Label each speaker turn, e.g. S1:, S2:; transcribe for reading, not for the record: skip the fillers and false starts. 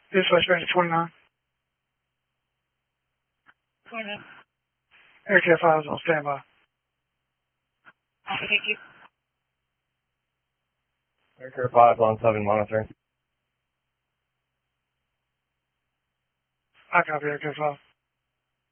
S1: Dispatch Ranger 29.
S2: 29.
S1: Aircraft 5 is on standby.
S2: Thank you.
S3: Aircraft 5 on 7 monitoring.
S1: I copy Aircraft 5.